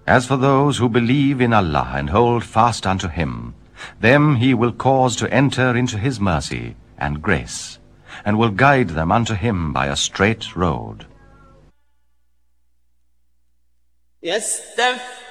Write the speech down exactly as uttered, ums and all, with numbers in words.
As for those who believe in Allah and hold fast unto him, them he will cause to enter into his mercy and grace, and will guide them unto him by a straight road.